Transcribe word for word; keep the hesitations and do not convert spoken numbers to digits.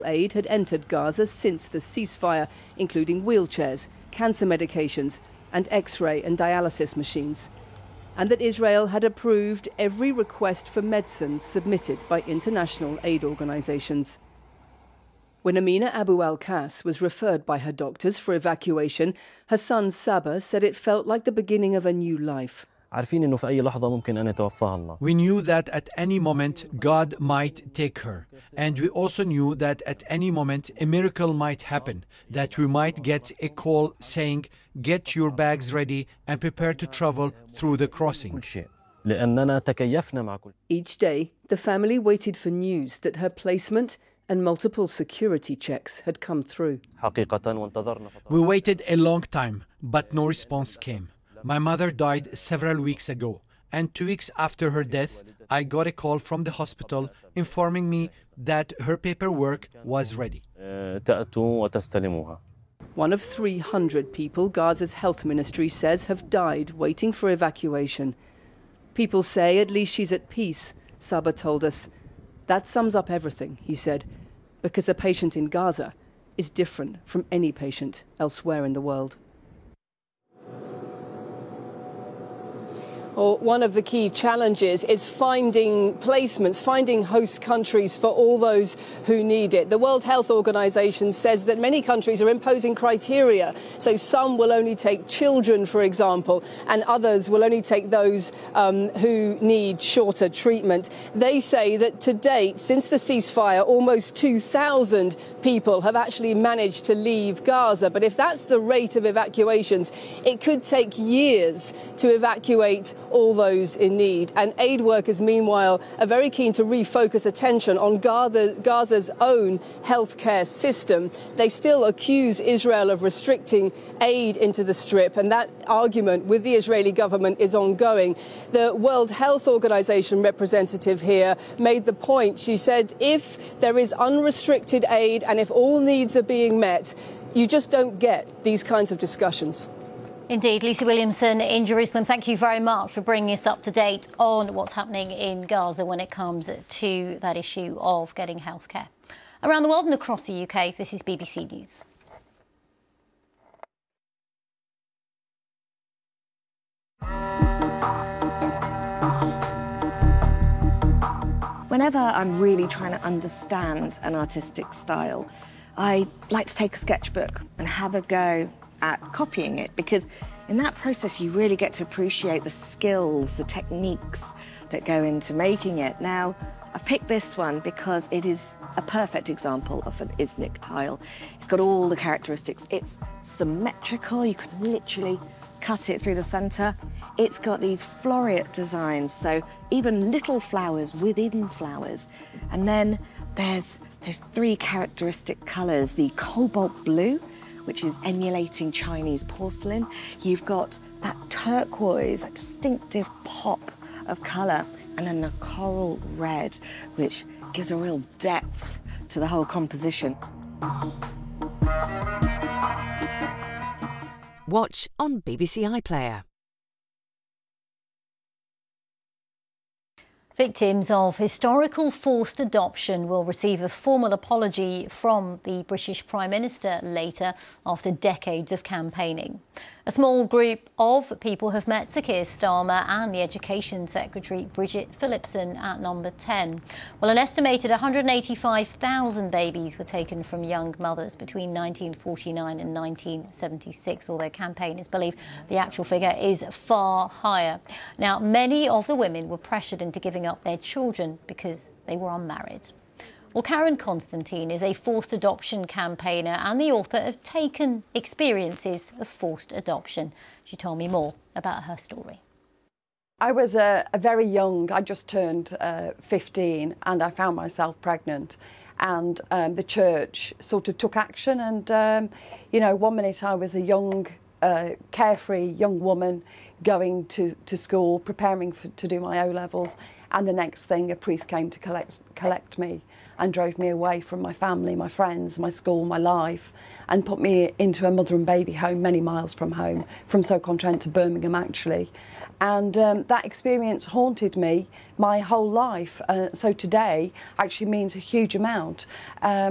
Aid had entered Gaza since the ceasefire, including wheelchairs, cancer medications and X-ray and dialysis machines, and that Israel had approved every request for medicines submitted by international aid organisations. When Amina Abu Al-Kas was referred by her doctors for evacuation, her son Saba said it felt like the beginning of a new life. We knew that at any moment God might take her, and we also knew that at any moment a miracle might happen, that we might get a call saying, "Get your bags ready and prepare to travel through the crossing." Each day, the family waited for news that her placement and multiple security checks had come through. We waited a long time, but no response came. My mother died several weeks ago, and two weeks after her death, I got a call from the hospital informing me that her paperwork was ready. One of three hundred people Gaza's health ministry says have died waiting for evacuation. People say at least she's at peace, Saba told us. That sums up everything, he said, because a patient in Gaza is different from any patient elsewhere in the world. Well, one of the key challenges is finding placements, finding host countries for all those who need it. The World Health Organization says that many countries are imposing criteria. So some will only take children, for example, and others will only take those um, who need shorter treatment. They say that to date, since the ceasefire, almost two thousand people have actually managed to leave Gaza. But if that's the rate of evacuations, it could take years to evacuate all those in need. And aid workers, meanwhile, are very keen to refocus attention on Gaza, Gaza's own healthcare system. They still accuse Israel of restricting aid into the Strip, and that argument with the Israeli government is ongoing. The World Health Organization representative here made the point. She said if there is unrestricted aid and if all needs are being met, you just don't get these kinds of discussions. Indeed. Lisa Williamson in Jerusalem, thank you very much for bringing us up to date on what's happening in Gaza when it comes to that issue of getting healthcare. Around the world and across the U K, this is B B C News. Whenever I'm really trying to understand an artistic style, I like to take a sketchbook and have a go at copying it, because in that process you really get to appreciate the skills, the techniques that go into making it. Now, I've picked this one because it is a perfect example of an Iznik tile. It's got all the characteristics. It's symmetrical, you can literally cut it through the centre. It's got these floreate designs, so even little flowers within flowers. And then there's those three characteristic colours, the cobalt blue, which is emulating Chinese porcelain. You've got that turquoise, that distinctive pop of colour, and then the coral red, which gives a real depth to the whole composition. Watch on B B C iPlayer. Victims of historical forced adoption will receive a formal apology from the British Prime Minister later, after decades of campaigning. A small group of people have met Sir Keir Starmer and the Education Secretary Bridget Phillipson at Number ten. Well, an estimated one hundred eighty-five thousand babies were taken from young mothers between nineteen forty-nine and nineteen seventy-six, although campaigners believe the actual figure is far higher. Now, many of the women were pressured into giving up their children because they were unmarried. Well, Karen Constantine is a forced adoption campaigner and the author of Taken: Experiences of Forced Adoption. She told me more about her story. I was a, a very young, I just turned uh, fifteen, and I found myself pregnant. And um, the church sort of took action, and, um, you know, one minute I was a young, uh, carefree young woman going to, to school, preparing for, to do my O-levels, and the next thing a priest came to collect, collect me and drove me away from my family, my friends, my school, my life, and put me into a mother and baby home many miles from home, from Stoke-on-Trent to Birmingham actually. And um, that experience haunted me my whole life. Uh, so today actually means a huge amount. Um,